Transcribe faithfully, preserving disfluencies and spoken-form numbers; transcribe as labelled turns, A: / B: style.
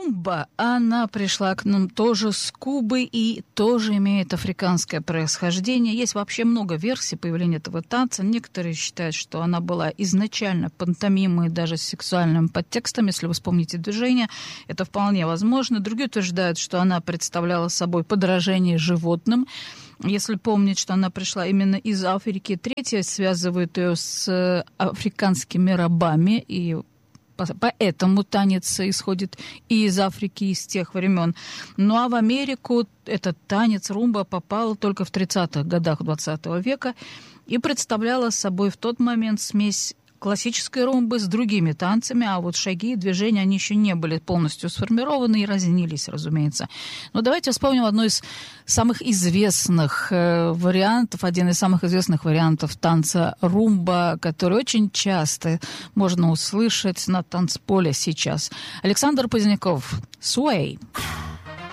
A: Румба, она пришла к нам тоже с Кубы и тоже имеет африканское происхождение. Есть вообще много версий появления этого танца. Некоторые считают, что она была изначально пантомимой, даже с сексуальным подтекстом. Если вы вспомните движение, это вполне возможно. Другие утверждают, что она представляла собой подражение животным. Если помнить, что она пришла именно из Африки. Третье связывает ее с африканскими рабами, и поэтому танец исходит и из Африки, и из тех времен. Ну а в Америку этот танец румба попал только в тридцатых годах двадцатого века и представляла собой в тот момент смесь классической румбы с другими танцами, а вот шаги и движения, они еще не были полностью сформированы и разнились, разумеется. Но давайте вспомним одно из самых известных э, вариантов, один из самых известных вариантов танца румба, который очень часто можно услышать на танцполе сейчас. Александр Поздняков, «Sway».